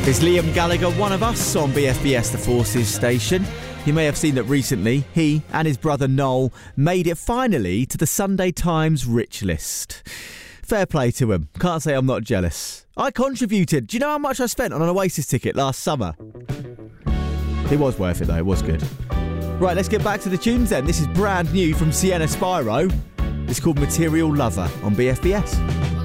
It's Liam Gallagher, one of us, on BFBS The Forces station. You may have seen that recently he and his brother Noel made it finally to the Sunday Times Rich List. Fair play to him. Can't say I'm not jealous. I contributed. Do you know how much I spent on an Oasis ticket last summer? It was worth it though, it was good. Right, let's get back to the tunes then. This is brand new from Sienna Spyro. It's called Material Lover on BFBS.